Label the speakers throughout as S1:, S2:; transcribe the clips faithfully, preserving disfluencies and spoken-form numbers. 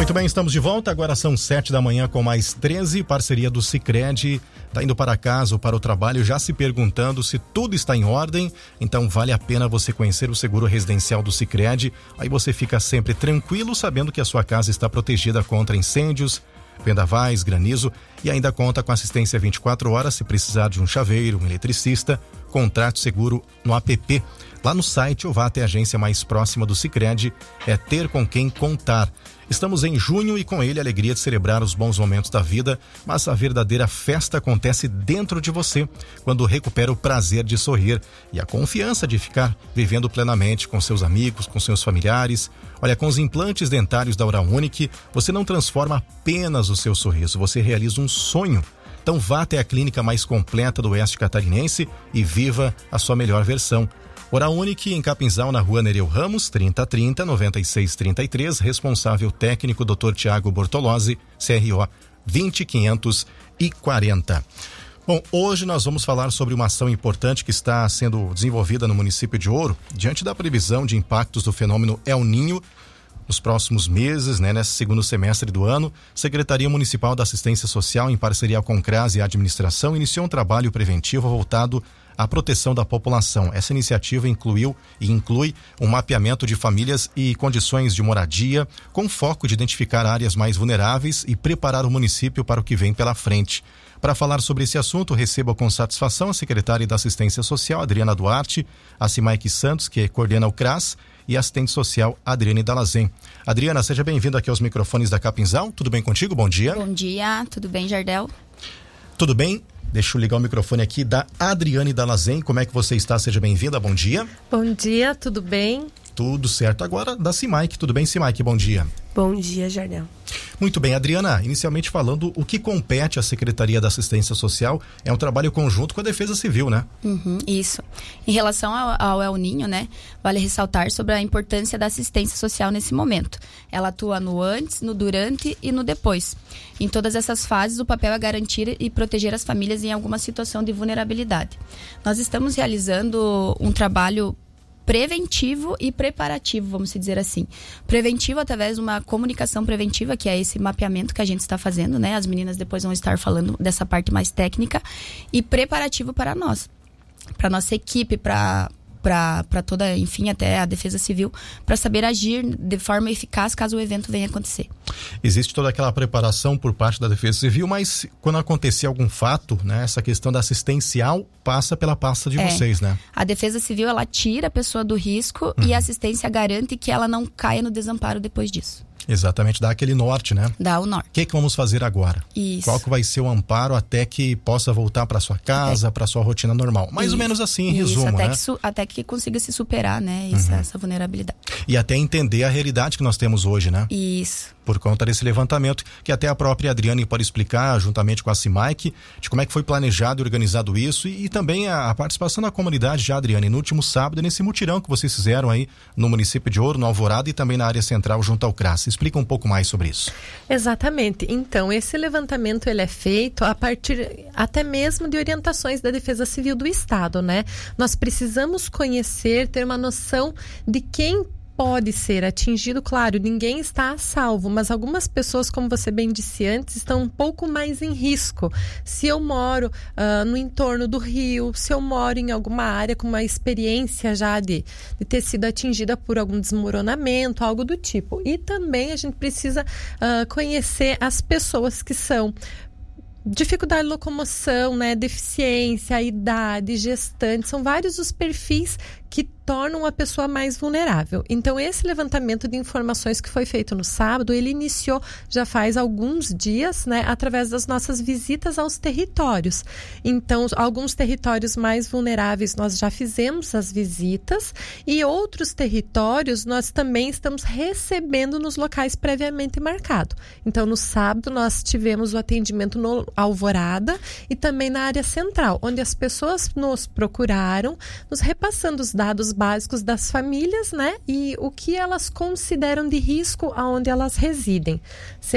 S1: Muito bem, estamos de volta, agora são sete da manhã com mais treze, parceria do Sicredi. Tá indo para casa ou para o trabalho já se perguntando se tudo está em ordem? Então vale a pena você conhecer o seguro residencial do Sicredi. Aí você fica sempre tranquilo sabendo que a sua casa está protegida contra incêndios, vendavais, granizo e ainda conta com assistência vinte e quatro horas se precisar de um chaveiro, um eletricista. Contrate seguro no app. Lá no site ou vá até a agência mais próxima do Sicredi. É ter com quem contar. Estamos em junho e com ele a alegria de celebrar os bons momentos da vida, mas a verdadeira festa acontece dentro de você, quando recupera o prazer de sorrir e a confiança de ficar vivendo plenamente com seus amigos, com seus familiares. Olha, com os implantes dentários da Oral Unique, você não transforma apenas o seu sorriso, você realiza um sonho. Então vá até a clínica mais completa do Oeste Catarinense e viva a sua melhor versão. Oral Unique em Capinzal, na rua Nereu Ramos, trinta trinta, noventa e seis trinta e três, responsável técnico doutor Tiago Bortolozzi, C R O vinte mil quinhentos e quarenta. Bom, hoje nós vamos falar sobre uma ação importante que está sendo desenvolvida no município de Ouro, diante da previsão de impactos do fenômeno El Niño. Nos próximos meses, né, nesse segundo semestre do ano, Secretaria Municipal da Assistência Social, em parceria com o CRAS e a administração, iniciou um trabalho preventivo voltado à proteção da população. Essa iniciativa incluiu e inclui um mapeamento de famílias e condições de moradia, com foco de identificar áreas mais vulneráveis e preparar o município para o que vem pela frente. Para falar sobre esse assunto, recebo com satisfação a secretária da Assistência Social, Adriana Duarte, a Cimaike Santos, que coordena o CRAS, e a assistente social Adriane Dalazen. Adriana, seja bem-vinda aqui aos microfones da Capinzal. Tudo bem contigo? Bom dia.
S2: Bom dia, tudo bem, Jardel?
S1: Tudo bem? Deixa eu ligar o microfone aqui da Adriane Dalazen. Como é que você está? Seja bem-vinda, bom dia.
S3: Bom dia, tudo bem?
S1: Tudo certo. Agora da Cimaike. Tudo bem, Cimaike? Bom dia.
S3: Bom dia, Jardel.
S1: Muito bem, Adriana, inicialmente falando, o que compete à Secretaria da Assistência Social é um trabalho conjunto com a Defesa Civil, né?
S2: Uhum, isso. Em relação ao, ao El Niño, né, vale ressaltar sobre a importância da assistência social nesse momento. Ela atua no antes, no durante e no depois. Em todas essas fases, o papel é garantir e proteger as famílias em alguma situação de vulnerabilidade. Nós estamos realizando um trabalho preventivo e preparativo, vamos dizer assim. Preventivo através de uma comunicação preventiva, que é esse mapeamento que a gente está fazendo, né? As meninas depois vão estar falando dessa parte mais técnica. E preparativo para nós, para nossa equipe, para para toda, enfim, até a Defesa Civil, para saber agir de forma eficaz caso o evento venha acontecer.
S1: Existe toda aquela preparação por parte da Defesa Civil, mas quando acontecer algum fato, né, essa questão da assistencial passa pela pasta de é, vocês, né?
S2: A Defesa Civil, ela tira a pessoa do risco uhum. e a assistência garante que ela não caia no desamparo depois disso.
S1: Exatamente, dá aquele norte, né?
S2: Dá o norte.
S1: O que, que vamos fazer agora?
S2: Isso.
S1: Qual que vai ser o amparo até que possa voltar para sua casa, para sua rotina normal? Mais
S2: Isso.
S1: ou menos assim, em
S2: Isso,
S1: resumo,
S2: até
S1: né?
S2: Que su- até que consiga se superar, né? Essa,
S1: uhum.
S2: essa vulnerabilidade.
S1: E até entender a realidade que nós temos hoje, né?
S2: Isso.
S1: Por conta desse levantamento, que até a própria Adriane pode explicar, juntamente com a Cimaike, de como é que foi planejado e organizado isso, e, e também a, a participação da comunidade já, Adriane, no último sábado, nesse mutirão que vocês fizeram aí no município de Ouro, no Alvorada, e também na área central junto ao CRAS. Explica um pouco mais sobre isso.
S3: Exatamente. Então, esse levantamento ele é feito a partir até mesmo de orientações da Defesa Civil do Estado, né? Nós precisamos conhecer, ter uma noção de quem pode ser atingido. Claro, ninguém está a salvo, mas algumas pessoas, como você bem disse antes, estão um pouco mais em risco. Se eu moro uh, no entorno do rio, se eu moro em alguma área com uma experiência já de, de ter sido atingida por algum desmoronamento, algo do tipo. E também a gente precisa uh, conhecer as pessoas que são dificuldade de locomoção, né, deficiência, idade, gestante, são vários os perfis que tornam a pessoa mais vulnerável. Então, esse levantamento de informações que foi feito no sábado, ele iniciou já faz alguns dias, né, através das nossas visitas aos territórios. Então, alguns territórios mais vulneráveis nós já fizemos as visitas e outros territórios nós também estamos recebendo nos locais previamente marcados. Então, no sábado nós tivemos o atendimento no Alvorada e também na área central, onde as pessoas nos procuraram, nos repassando os dados básicos das famílias, né? E o que elas consideram de risco aonde elas residem. Seja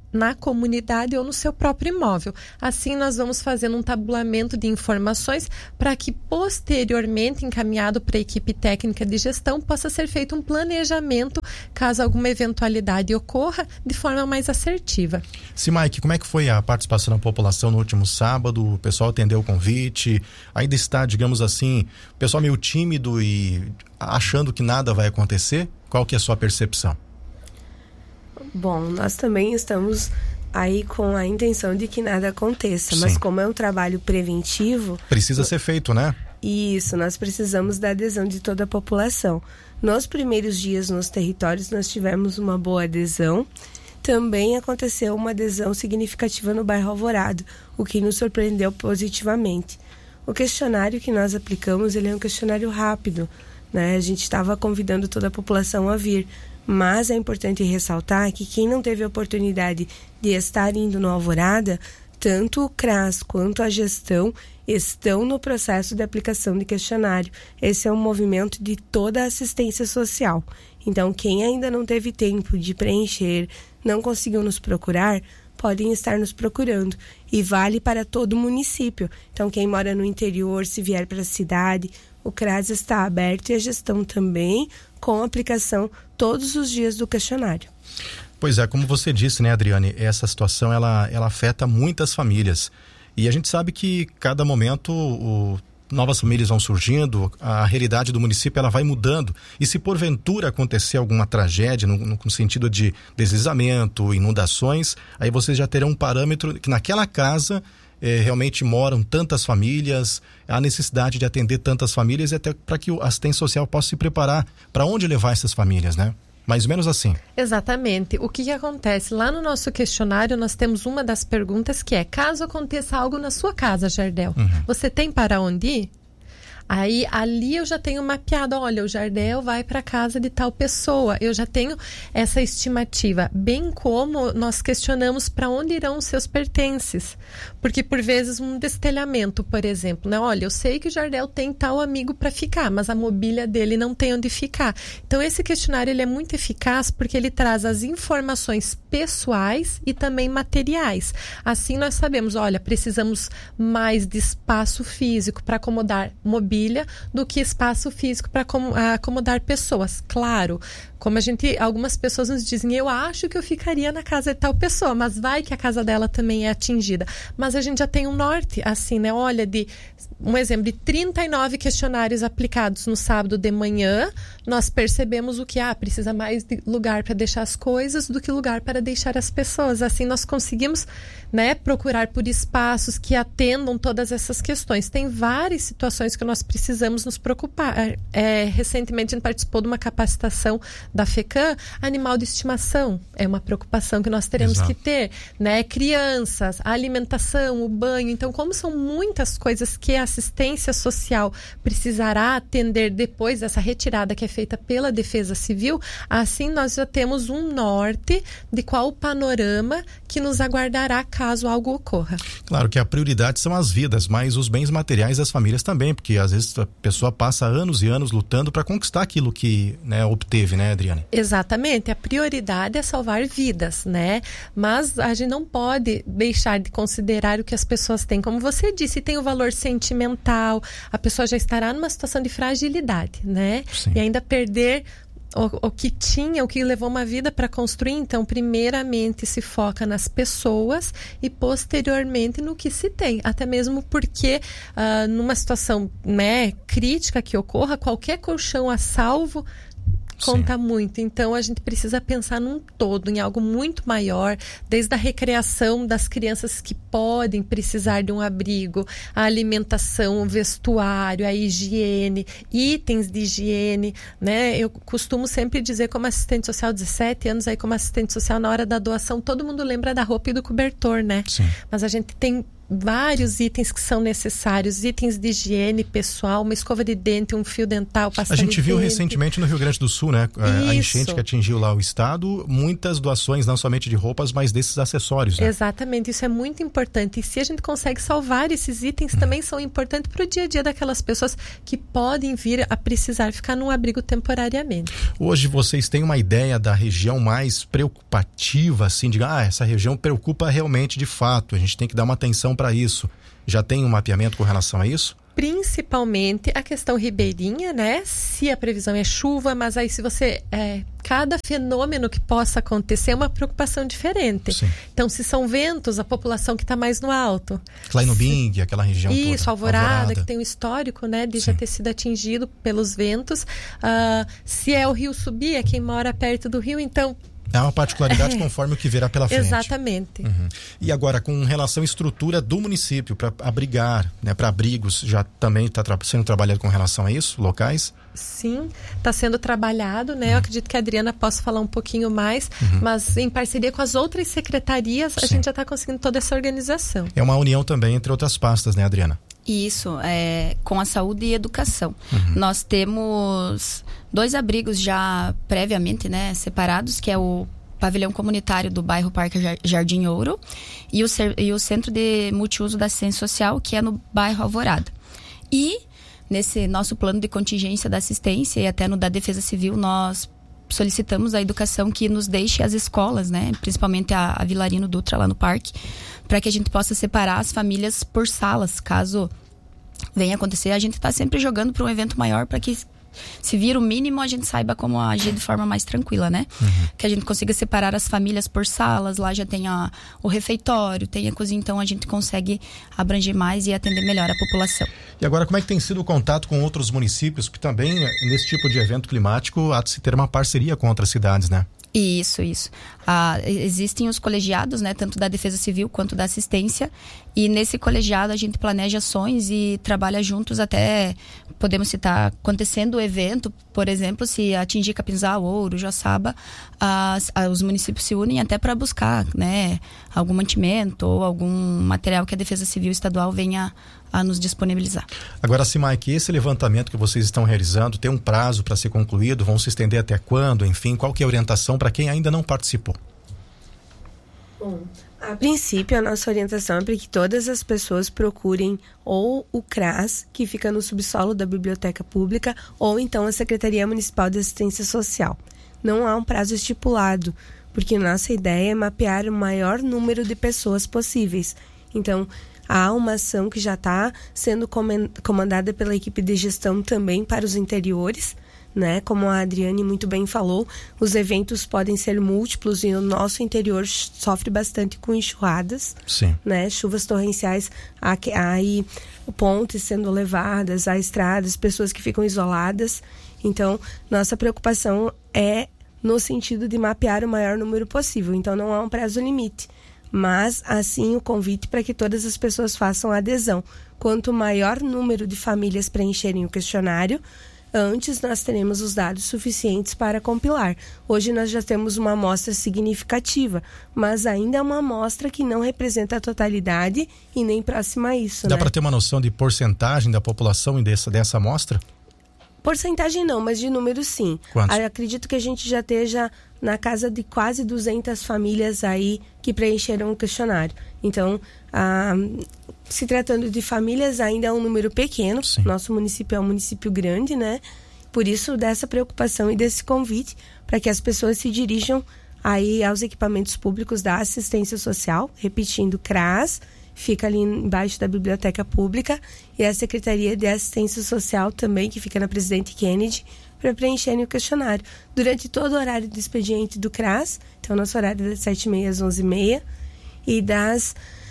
S3: na comunidade ou no seu próprio imóvel. Assim, nós vamos fazendo um tabulamento de informações para que, posteriormente, encaminhado para a equipe técnica de gestão, possa ser feito um planejamento, caso alguma eventualidade ocorra, de forma mais assertiva.
S1: Sim, Mike, como é que foi a participação da população no último sábado? O pessoal atendeu o convite? Ainda está, digamos assim, o pessoal meio tímido e achando que nada vai acontecer? Qual que é a sua percepção?
S4: Bom, nós também estamos aí com a intenção de que nada aconteça,
S1: Sim.
S4: mas como é um trabalho preventivo...
S1: Precisa ser feito, né?
S4: Isso, nós precisamos da adesão de toda a população. Nos primeiros dias nos territórios nós tivemos uma boa adesão. Também aconteceu uma adesão significativa no bairro Alvorada, o que nos surpreendeu positivamente. O questionário que nós aplicamos, ele é um questionário rápido, né? A gente estava convidando toda a população a vir. Mas é importante ressaltar que quem não teve a oportunidade de estar indo no Alvorada, tanto o C R A S quanto a gestão estão no processo de aplicação de questionário. Esse é um movimento de toda a assistência social. Então, quem ainda não teve tempo de preencher, não conseguiu nos procurar, podem estar nos procurando. E vale para todo o município. Então, quem mora no interior, se vier para a cidade, o C R A S está aberto e a gestão também, com aplicação todos os dias do questionário.
S1: Pois é, como você disse, né, Adriane, essa situação ela, ela afeta muitas famílias. E a gente sabe que cada momento o, novas famílias vão surgindo, a realidade do município ela vai mudando. E se porventura acontecer alguma tragédia, no, no sentido de deslizamento, inundações, aí vocês já terão um parâmetro que naquela casa eh, realmente moram tantas famílias, há necessidade de atender tantas famílias, e até para que a assistência social possa se preparar para onde levar essas famílias, né? Mais ou menos assim.
S3: Exatamente. O que, que acontece? Lá no nosso questionário, nós temos uma das perguntas que é: caso aconteça algo na sua casa, Jardel, uhum. você tem para onde ir? Aí, ali eu já tenho mapeado, olha, o Jardel vai para casa de tal pessoa. Eu já tenho essa estimativa, bem como nós questionamos para onde irão os seus pertences. Porque, por vezes, um destelhamento, por exemplo, né? Olha, eu sei que o Jardel tem tal amigo para ficar, mas a mobília dele não tem onde ficar. Então, esse questionário ele é muito eficaz porque ele traz as informações pessoais e também materiais. Assim, nós sabemos, olha, precisamos mais de espaço físico para acomodar mobília do que espaço físico para acomodar pessoas. Claro, como a gente, algumas pessoas nos dizem, eu acho que eu ficaria na casa de tal pessoa, mas vai que a casa dela também é atingida. Mas a gente já tem um norte, assim, né? Olha, de um exemplo, de trinta e nove questionários aplicados no sábado de manhã, nós percebemos o que, ah, precisa mais de lugar para deixar as coisas do que lugar para deixar as pessoas. Assim, nós conseguimos, né, procurar por espaços que atendam todas essas questões. Tem várias situações que nós precisamos nos preocupar. É, recentemente a gente participou de uma capacitação da FECAM, animal de estimação. É uma preocupação que nós teremos Exato. que ter, né? Crianças, a alimentação, o banho. Então, como são muitas coisas que a assistência social precisará atender depois dessa retirada que é feita pela Defesa Civil, assim nós já temos um norte de qual o panorama que nos aguardará caso algo ocorra.
S1: Claro que a prioridade são as vidas, mas os bens materiais das famílias também, porque às vezes a pessoa passa anos e anos lutando para conquistar aquilo que, né, obteve, né, Adriane?
S3: Exatamente, a prioridade é salvar vidas, né? Mas a gente não pode deixar de considerar o que as pessoas têm. Como você disse, tem o valor sentimental, a pessoa já estará numa situação de fragilidade, né?
S1: Sim.
S3: E ainda perder O, o que tinha, o que levou uma vida para construir. Então, primeiramente se foca nas pessoas e posteriormente no que se tem, até mesmo porque uh, numa situação, né, crítica que ocorra, qualquer colchão a salvo conta Sim. muito. Então a gente precisa pensar num todo, em algo muito maior, desde a recreação das crianças que podem precisar de um abrigo, a alimentação, o vestuário, a higiene, itens de higiene, né? Eu costumo sempre dizer, como assistente social, dezessete anos aí como assistente social, na hora da doação todo mundo lembra da roupa e do cobertor, né?
S1: Sim.
S3: Mas a gente tem vários itens que são necessários, itens de higiene pessoal, uma escova de dente, um fio dental, pasta
S1: A gente
S3: de
S1: viu
S3: dente.
S1: recentemente no Rio Grande do Sul, né? A
S3: Isso.
S1: enchente que atingiu lá o estado, muitas doações, não somente de roupas, mas desses acessórios, né?
S3: Exatamente, isso é muito importante. E se a gente consegue salvar esses itens, uhum. também são importantes para o dia a dia daquelas pessoas que podem vir a precisar ficar num abrigo temporariamente.
S1: Hoje vocês têm uma ideia da região mais preocupativa, assim, de ah, essa região preocupa realmente de fato, a gente tem que dar uma atenção para isso. Já tem um mapeamento com relação a isso?
S3: Principalmente a questão ribeirinha, né? Se a previsão é chuva, mas aí se você... É, cada fenômeno que possa acontecer é uma preocupação diferente.
S1: Sim.
S3: Então, se são ventos, a população que está mais no alto.
S1: Kleinobing, se... aquela região
S3: Isso,
S1: toda.
S3: Isso, Alvorada,
S1: Alvorada,
S3: que tem um histórico, né? De
S1: Sim.
S3: já ter sido atingido pelos ventos. Uh, se é o rio subir, é quem mora perto do rio, então...
S1: É uma particularidade é. conforme o que virá pela frente.
S3: Exatamente.
S1: Uhum. E agora, com relação à estrutura do município para abrigar, né, para abrigos, já também está tra- sendo trabalhado com relação a isso, locais?
S3: Sim, está sendo trabalhado, né? Uhum. Eu acredito que a Adriana possa falar um pouquinho mais,
S1: uhum.
S3: mas em parceria com as outras secretarias, Sim. a gente já está conseguindo toda essa organização.
S1: É uma união também entre outras pastas, né, Adriana?
S2: Isso, é, com a saúde e educação.
S1: Uhum.
S2: Nós temos dois abrigos já previamente, né, separados, que é o pavilhão comunitário do bairro Parque Jardim Ouro e o, e o Centro de Multiuso da Assistência Social, que é no bairro Alvorada. E nesse nosso plano de contingência da assistência e até no da Defesa Civil, nós solicitamos à educação que nos deixe as escolas, né, principalmente a, a Vilarino Dutra lá no parque, para que a gente possa separar as famílias por salas, caso venha acontecer. A gente está sempre jogando para um evento maior para que, se vir o mínimo, a gente saiba como agir de forma mais tranquila, né?
S1: Uhum.
S2: Que a gente consiga separar as famílias por salas, lá já tem a, o refeitório, tem a cozinha, então a gente consegue abranger mais e atender melhor a população.
S1: E agora, como é que tem sido o contato com outros municípios? Porque também, nesse tipo de evento climático, há de se ter uma parceria com outras cidades, né?
S2: Isso, isso. Ah, existem os colegiados, né, tanto da Defesa Civil quanto da Assistência, e nesse colegiado a gente planeja ações e trabalha juntos até, podemos citar, acontecendo o evento, por exemplo, se atingir Capinzal, Ouro, Joaçaba, as, os municípios se unem até para buscar, né, algum mantimento ou algum material que a Defesa Civil Estadual venha a nos disponibilizar.
S1: Agora, Simac, esse levantamento que vocês estão realizando tem um prazo para ser concluído? Vão se estender até quando? Enfim, qual que é a orientação para quem ainda não participou?
S4: Bom, a princípio, a nossa orientação é para que todas as pessoas procurem ou o CRAS, que fica no subsolo da Biblioteca Pública, ou então a Secretaria Municipal de Assistência Social. Não há um prazo estipulado, porque nossa ideia é mapear o maior número de pessoas possíveis. Então, há uma ação que já está sendo comandada pela equipe de gestão também para os interiores, né? Como a Adriane muito bem falou, os eventos podem ser múltiplos e o nosso interior sofre bastante com enxurradas,
S1: Sim.
S4: né? Chuvas torrenciais, há aí pontes sendo levadas, há estradas, pessoas que ficam isoladas. Então, nossa preocupação é no sentido de mapear o maior número possível. Então, não há um prazo limite. Mas, assim, o convite para que todas as pessoas façam adesão. Quanto maior número de famílias preencherem o questionário, antes nós teremos os dados suficientes para compilar. Hoje nós já temos uma amostra significativa, mas ainda é uma amostra que não representa a totalidade e nem próxima a isso.
S1: Dá
S4: né?
S1: para ter uma noção de porcentagem da população dessa, dessa amostra?
S4: Porcentagem não, mas de número sim.
S1: Quantos?
S4: Acredito que a gente já esteja na casa de quase duzentas famílias aí que preencheram o questionário. Então, ah, se tratando de famílias, ainda é um número pequeno.
S1: Sim.
S4: Nosso município é um município grande, né? Por isso, dessa preocupação e desse convite para que as pessoas se dirijam aí aos equipamentos públicos da assistência social, repetindo, CRAS, fica ali embaixo da Biblioteca Pública, e a Secretaria de Assistência Social também, que fica na Presidente Kennedy, para preencherem o questionário. Durante todo o horário do expediente do CRAS, então nosso horário é das sete e meia às onze e meia, e das,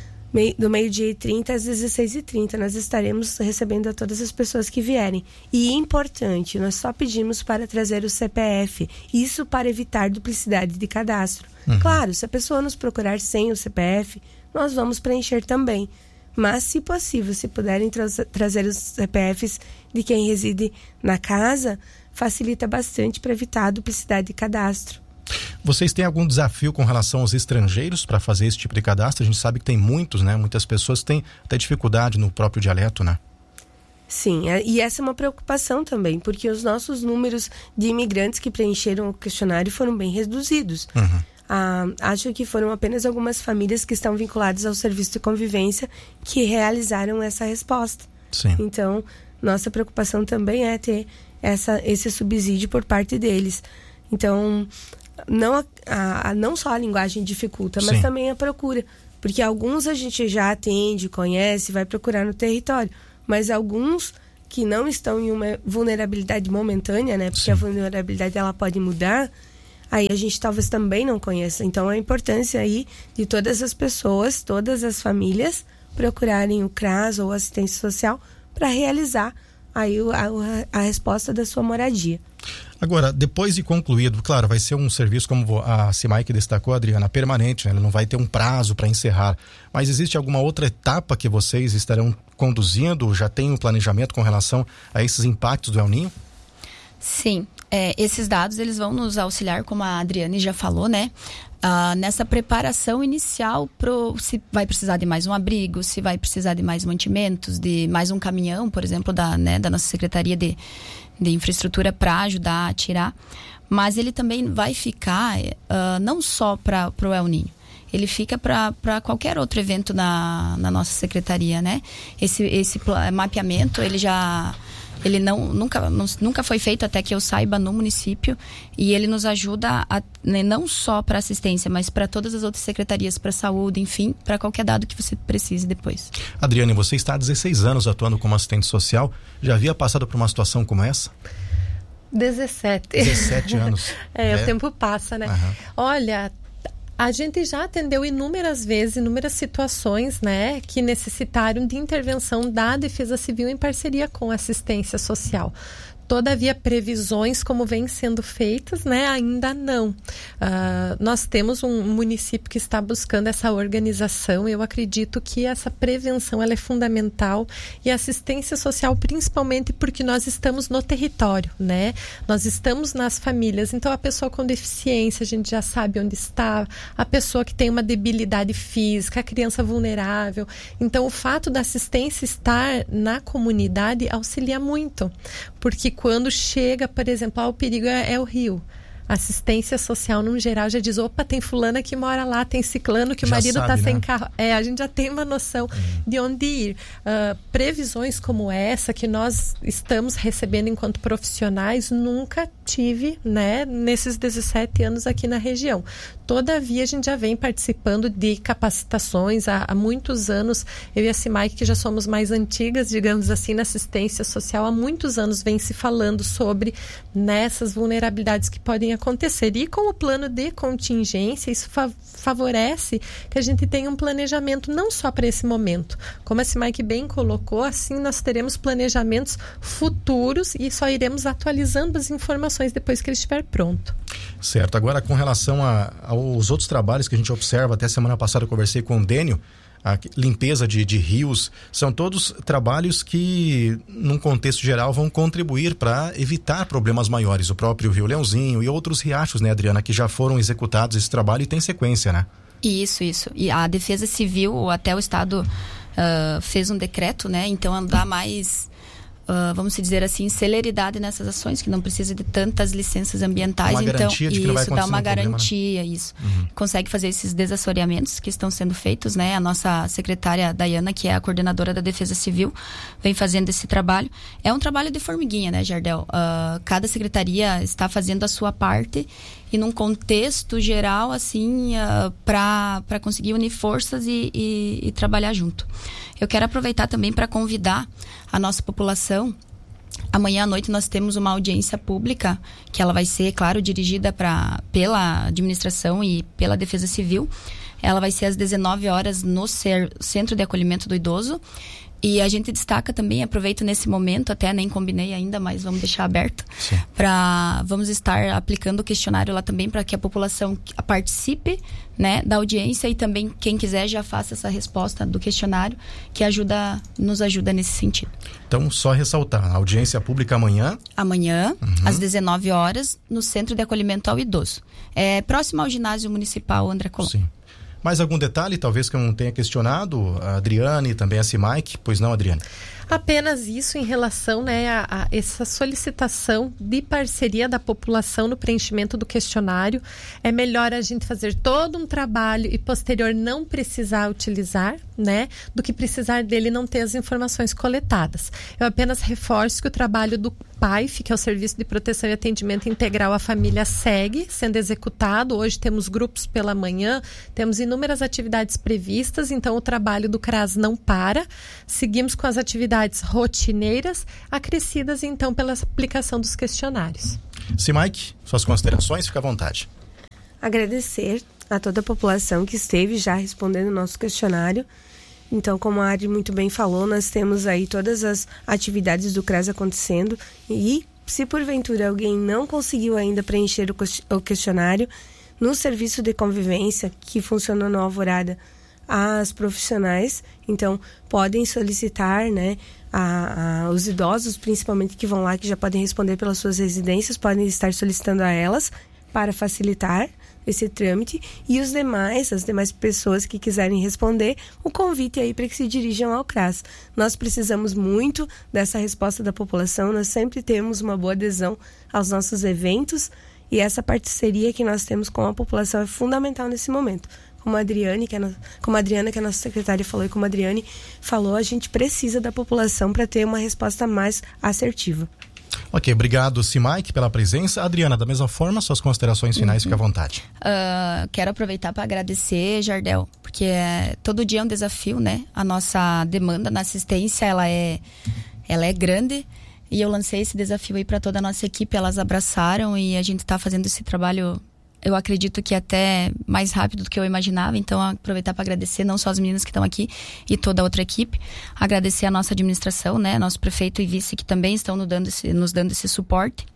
S4: do meio-dia e trinta às dezesseis e trinta, nós estaremos recebendo a todas as pessoas que vierem. E importante, nós só pedimos para trazer o C P F, isso para evitar duplicidade de cadastro. Uhum. Claro, se a pessoa nos procurar sem o C P F, nós vamos preencher também. Mas, se possível, se puderem tra- trazer os C P Fs de quem reside na casa, facilita bastante para evitar a duplicidade de cadastro.
S1: Vocês têm algum desafio com relação aos estrangeiros para fazer esse tipo de cadastro? A gente sabe que tem muitos, né? Muitas pessoas têm até dificuldade no próprio dialeto, né?
S4: Sim, e essa é uma preocupação também, porque os nossos números de imigrantes que preencheram o questionário foram bem reduzidos.
S1: Uhum.
S4: Ah, acho que foram apenas algumas famílias que estão vinculadas ao serviço de convivência que realizaram essa resposta.
S1: Sim.
S4: Então, nossa preocupação também é ter essa, esse subsídio por parte deles. Então, não, a, a, não só a linguagem dificulta, mas Sim. também a procura. Porque alguns a gente já atende, conhece, vai procurar no território. Mas alguns que não estão em uma vulnerabilidade momentânea, né? Porque Sim. a vulnerabilidade ela pode mudar, aí a gente talvez também não conheça. Então, a importância aí de todas as pessoas, todas as famílias, procurarem o C R A S ou assistência social para realizar aí a, a, a resposta da sua moradia.
S1: Agora, depois de concluído, claro, vai ser um serviço, como a Simai que destacou, Adriana, permanente, né? Ele não vai ter um prazo para encerrar. Mas existe alguma outra etapa que vocês estarão conduzindo? Já tem um planejamento com relação a esses impactos do El Niño?
S2: Sim, é, esses dados eles vão nos auxiliar, como a Adriane já falou, né? Ah, nessa preparação inicial, pro, se vai precisar de mais um abrigo, se vai precisar de mais mantimentos, de mais um caminhão, por exemplo, da, né, da nossa Secretaria de, de Infraestrutura para ajudar a tirar. Mas ele também vai ficar uh, não só para o El Niño, ele fica para qualquer outro evento na, na nossa secretaria, né? Esse, esse mapeamento, ele já... Ele não, nunca, não, nunca foi feito, até que eu saiba, no município, e ele nos ajuda a, né, não só para assistência, mas para todas as outras secretarias, para saúde, enfim, para qualquer dado que você precise depois.
S1: Adriane, você está há dezesseis anos atuando como assistente social, já havia passado por uma situação como essa?
S3: dezessete.
S1: dezessete anos.
S3: É, é, o tempo passa, né?
S1: Uhum.
S3: Olha... A gente já atendeu inúmeras vezes, inúmeras situações, né, que necessitaram de intervenção da Defesa Civil em parceria com a assistência social. Todavia, previsões como vêm sendo feitas, né, ainda não. Uh, nós temos um município que está buscando essa organização. Eu acredito que essa prevenção ela é fundamental e a assistência social, principalmente porque nós estamos no território, né? Nós estamos nas famílias. Então, a pessoa com deficiência, a gente já sabe onde está. A pessoa que tem uma debilidade física, a criança vulnerável. Então, o fato da assistência estar na comunidade auxilia muito, porque quando chega, por exemplo, ah, o perigo é, é o rio. Assistência social, no geral, já diz, opa, tem fulana que mora lá, tem ciclano que o
S1: já
S3: marido está
S1: né?
S3: sem carro. É, a gente já tem uma noção uhum. de onde ir. Uh, previsões como essa, que nós estamos recebendo enquanto profissionais, nunca tive, né, nesses dezessete anos aqui na região. Todavia, a gente já vem participando de capacitações há, há muitos anos. Eu e a Simai, que já somos mais antigas, digamos assim, na assistência social, há muitos anos vem se falando sobre nessas vulnerabilidades que podem acontecer. E com o plano de contingência, isso fa- favorece que a gente tenha um planejamento não só para esse momento. Como a Simai bem colocou, assim nós teremos planejamentos futuros e só iremos atualizando as informações depois que ele estiver pronto.
S1: Certo. Agora, com relação a, aos outros trabalhos que a gente observa, até semana passada eu conversei com o Dênio, a limpeza de, de rios, são todos trabalhos que, num contexto geral, vão contribuir para evitar problemas maiores. O próprio Rio Leãozinho e outros riachos, né, Adriana, que já foram executados esse trabalho e tem sequência, né?
S2: Isso, isso. E a Defesa Civil, até o Estado uh, fez um decreto, né? Então, dá mais... Uh, vamos dizer assim, celeridade nessas ações, que não precisa de tantas licenças ambientais.
S1: Uma
S2: então,
S1: garantia de que
S2: isso
S1: não vai
S2: dá uma
S1: um problema,
S2: garantia, né? Isso. Uhum. Consegue fazer esses desassoreamentos que estão sendo feitos, né? A nossa secretária Dayana, que é a coordenadora da Defesa Civil, vem fazendo esse trabalho. É um trabalho de formiguinha, né, Jardel? Uh, cada secretaria está fazendo a sua parte e num contexto geral, assim, uh, para para conseguir unir forças e, e, e trabalhar junto. Eu quero aproveitar também para convidar a nossa população. Amanhã à noite nós temos uma audiência pública, que ela vai ser, claro, dirigida pra, pela administração e pela Defesa Civil. Ela vai ser às dezenove horas no Centro de Acolhimento do Idoso. E a gente destaca também, aproveito nesse momento, até nem combinei ainda, mas vamos deixar aberto, para vamos estar aplicando o questionário lá também para que a população participe, né, da audiência, e também quem quiser já faça essa resposta do questionário, que ajuda, nos ajuda nesse sentido.
S1: Então, só ressaltar, a audiência pública amanhã?
S2: Amanhã,
S1: uhum.
S2: às dezenove horas, no Centro de Acolhimento ao Idoso. É próximo ao ginásio municipal André Colombo.
S1: Sim. Mais algum detalhe, talvez, que eu não tenha questionado? A Adriane e também a Cimaic? Pois não, Adriane?
S3: Apenas isso em relação, né, a, a essa solicitação de parceria da população no preenchimento do questionário. É melhor a gente fazer todo um trabalho e posterior não precisar utilizar, né, do que precisar dele não ter as informações coletadas. Eu apenas reforço que o trabalho do P A I F, que é o Serviço de Proteção e Atendimento Integral à Família, segue sendo executado. Hoje temos grupos pela manhã, temos inúmeras atividades previstas, então o trabalho do C R A S não para. Seguimos com as atividades rotineiras, acrescidas então pela aplicação dos questionários.
S1: Cimaic, suas considerações, fica à vontade.
S4: Agradecer a toda a população que esteve já respondendo o nosso questionário. Então, como a Adri muito bem falou, nós temos aí todas as atividades do C R A S acontecendo, e se porventura alguém não conseguiu ainda preencher o questionário, no serviço de convivência que funciona no Alvorada, as profissionais, então podem solicitar, né, a, a, os idosos principalmente que vão lá, que já podem responder pelas suas residências, podem estar solicitando a elas para facilitar esse trâmite, e os demais, as demais pessoas que quiserem responder, o convite aí para que se dirijam ao C R A S. Nós precisamos muito dessa resposta da população, nós sempre temos uma boa adesão aos nossos eventos, e essa parceria que nós temos com a população é fundamental nesse momento. Como a Adriane, que é no, como a Adriana, que é a nossa secretária, falou, e como a Adriane falou, a gente precisa da população para ter uma resposta mais assertiva.
S1: Ok, obrigado, Cimaic, pela presença. Adriana, da mesma forma, suas considerações finais, uhum. Fica à vontade.
S2: Uh, quero aproveitar para agradecer, Jardel, porque é, todo dia é um desafio, né? A nossa demanda na assistência, ela é, ela é grande, e eu lancei esse desafio aí para toda a nossa equipe, elas abraçaram, e a gente está fazendo esse trabalho, eu acredito que até mais rápido do que eu imaginava. Então, aproveitar para agradecer não só as meninas que estão aqui e toda a outra equipe, agradecer a nossa administração, né, nosso prefeito e vice, que também estão nos dando esse, nos dando esse suporte,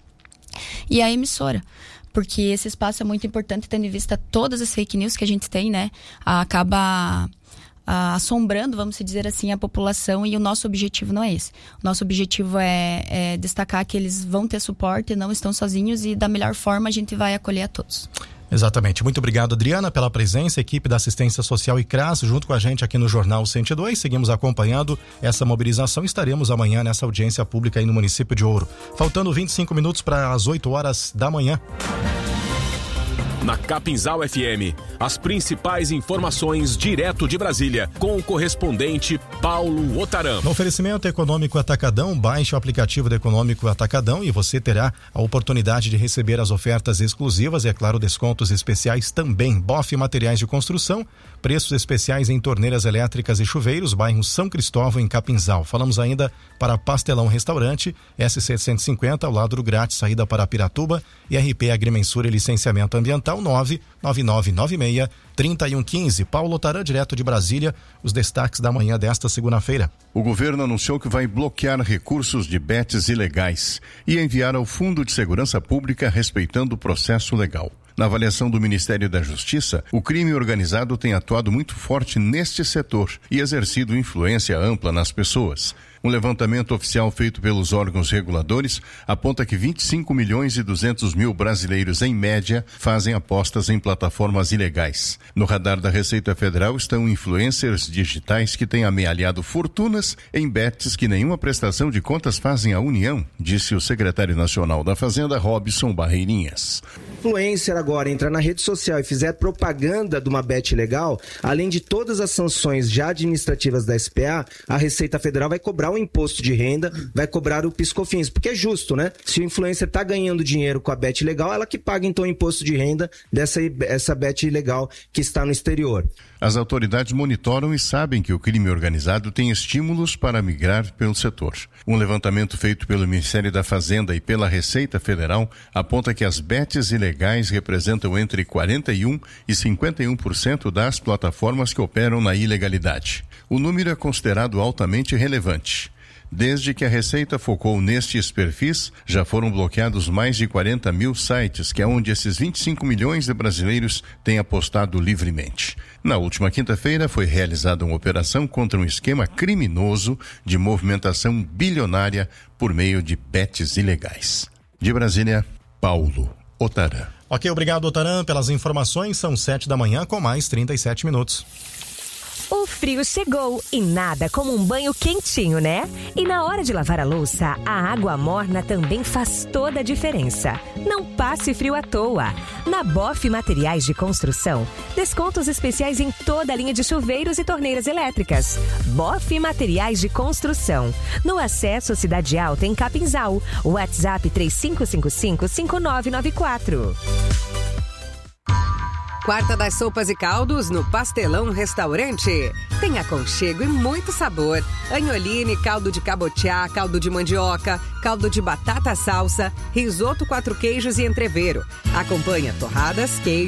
S2: e a emissora, porque esse espaço é muito importante, tendo em vista todas as fake news que a gente tem, né, acaba Uh, assombrando, vamos dizer assim, a população, e o nosso objetivo não é esse. O nosso objetivo é, é destacar que eles vão ter suporte, não estão sozinhos, e da melhor forma a gente vai acolher a todos.
S1: Exatamente. Muito obrigado, Adriana, pela presença, equipe da Assistência Social e C R A S, junto com a gente aqui no Jornal cento e dois. Seguimos acompanhando essa mobilização. Estaremos amanhã nessa audiência pública aí no município de Ouro. Faltando vinte e cinco minutos para as oito horas da manhã.
S5: Na Capinzal F M, as principais informações direto de Brasília, com o correspondente Paulo Otaram.
S1: No oferecimento Econômico Atacadão, baixe o aplicativo do Econômico Atacadão e você terá a oportunidade de receber as ofertas exclusivas e, é claro, descontos especiais também. B O F Materiais de Construção, preços especiais em torneiras elétricas e chuveiros, bairro São Cristóvão, em Capinzal. Falamos ainda para Pastelão Restaurante, S C cento e cinquenta, ao lado do grátis, saída para Piratuba, e R P Agrimensura e Licenciamento Ambiental, nove nove nove nove seis, três um um cinco. Paulo Otaram, direto de Brasília, os destaques da manhã desta segunda-feira.
S6: O governo anunciou que vai bloquear recursos de bets ilegais e enviar ao Fundo de Segurança Pública, respeitando o processo legal. Na avaliação do Ministério da Justiça, o crime organizado tem atuado muito forte neste setor e exercido influência ampla nas pessoas. Um levantamento oficial feito pelos órgãos reguladores aponta que vinte e cinco milhões e duzentos mil brasileiros, em média, fazem apostas em plataformas ilegais. No radar da Receita Federal estão influencers digitais que têm amealhado fortunas em bets que nenhuma prestação de contas fazem à União, disse o secretário nacional da Fazenda, Robson Barreirinhas.
S7: Influencer agora entrar na rede social e fizer propaganda de uma bet ilegal, além de todas as sanções já administrativas da S P A, a Receita Federal vai cobrar o imposto de renda, vai cobrar o PiscoFins, porque é justo, né? Se o influencer está ganhando dinheiro com a bet ilegal, ela que paga então o imposto de renda dessa essa bet ilegal que está no exterior.
S6: As autoridades monitoram e sabem que o crime organizado tem estímulos para migrar pelo setor. Um levantamento feito pelo Ministério da Fazenda e pela Receita Federal aponta que as bets ilegais representam entre quarenta e um por cento e cinquenta e um por cento das plataformas que operam na ilegalidade. O número é considerado altamente relevante. Desde que a Receita focou nestes perfis, já foram bloqueados mais de quarenta mil sites, que é onde esses vinte e cinco milhões de brasileiros têm apostado livremente. Na última quinta-feira, foi realizada uma operação contra um esquema criminoso de movimentação bilionária por meio de bets ilegais. De Brasília, Paulo Otaran.
S1: Ok, obrigado, Otaran, pelas informações. São sete da manhã com mais trinta e sete minutos.
S8: O frio chegou e nada como um banho quentinho, né? E na hora de lavar a louça, a água morna também faz toda a diferença. Não passe frio à toa. Na Boff Materiais de Construção, descontos especiais em toda a linha de chuveiros e torneiras elétricas. Boff Materiais de Construção. No acesso Cidade Alta, em Capinzal. WhatsApp três cinco cinco cinco, cinco nove nove quatro.
S9: Quarta das Sopas e Caldos no Pastelão Restaurante. Tem aconchego e muito sabor. Agnoline, caldo de cabotiá, caldo de mandioca, caldo de batata salsa, risoto quatro queijos e entrevero. Acompanha torradas, queijo,